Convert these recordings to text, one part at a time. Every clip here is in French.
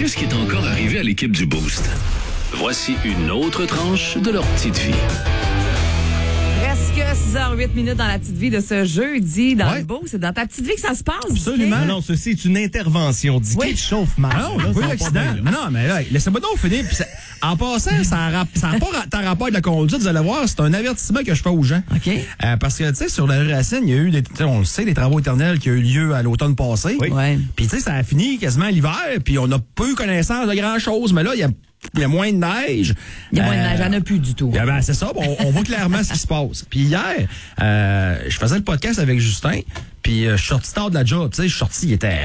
Qu'est-ce qui est encore arrivé à l'équipe du Boost? Voici une autre tranche de leur petite vie. Presque 6h08 dans la petite vie de ce jeudi dans le beau. C'est dans ta petite vie que ça se passe. Absolument. Non, ceci est une intervention. Dis qu'il chauffe mal. Non, pas eu l'accident. Non, mais là, laissez-moi donc finir. Puis en passant, ça n'a pas tant rapport avec la conduite. Vous allez voir, c'est un avertissement que je fais aux gens. OK. Parce que, tu sais, sur la rue Racine, il y a eu, on le sait, des travaux éternels qui ont eu lieu à l'automne passé. Oui. Ouais. Puis, tu sais, ça a fini quasiment l'hiver. Puis, on n'a pas eu connaissance de grand-chose. Mais là, il y a moins de neige. Il y a moins de neige, il n'y en a plus du tout. Ben, c'est ça, on voit clairement ce qui se passe. Puis hier, je faisais le podcast avec Justin, puis je suis sorti tard de la job. Tu sais, je suis sorti, il était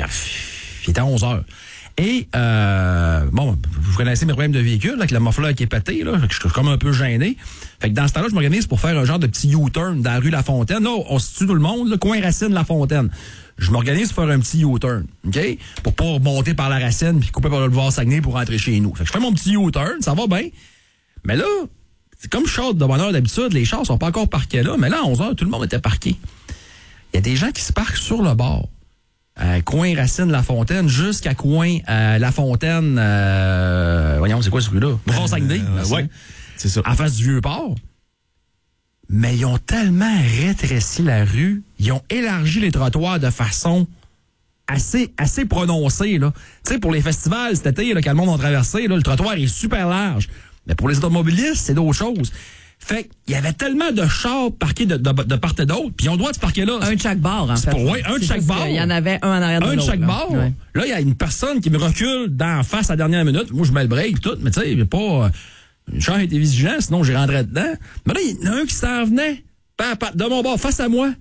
11h. Et, bon, vous connaissez mes problèmes de véhicule, là, avec la muffler qui est pété, là, je suis comme un peu gêné. Fait que dans ce temps-là, je m'organise pour faire un genre de petit U-turn dans la rue La Fontaine. Là, on se tue tout le monde, le coin Racine La Fontaine. Je m'organise pour faire un petit U-turn, OK? Pour pas remonter par la Racine puis couper par le boulevard Saguenay pour rentrer chez nous. Fait que je fais mon petit U-turn, ça va bien. Mais là, c'est comme je sors de bonne heure d'habitude, les chars sont pas encore parqués là, mais là, à 11h, tout le monde était parqué. Il y a des gens qui se parquent sur le bord. Coin Racine-La Fontaine jusqu'à coin La Fontaine, voyons, c'est quoi ce rue-là? Boulevard Saguenay. Ouais, c'est ça. En face du Vieux-Port. Mais ils ont tellement rétréci la rue, ils ont élargi les trottoirs de façon assez prononcée, là. Tu sais, pour les festivals cet été, là, quand le monde a traversé, là, le trottoir est super large. Mais pour les automobilistes, c'est d'autres choses. Fait qu'il y avait tellement de chars parqués de part et d'autre, puis ils ont le droit de se parquer là. Un de chaque bord, en fait. Un de chaque bord. Il y en avait un en arrière de l'autre. Un de chaque bord. Ouais. Là, il y a une personne qui me recule d'en face à la dernière minute. Moi, je mets le break et tout, mais tu sais, il n'y a pas... Une chance était vigilant, sinon j'ai rentré dedans. Mais là, il y en a un qui s'en venait, de mon bord, face à moi.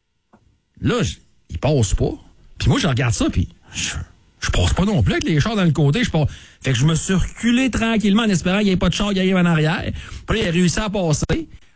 Là, il passe pas. Puis moi, je regarde ça, puis je passe pas non plus avec les chars dans le côté. Fait que je me suis reculé tranquillement en espérant qu'il n'y ait pas de char qui arrive en arrière. Puis là, il a réussi à passer.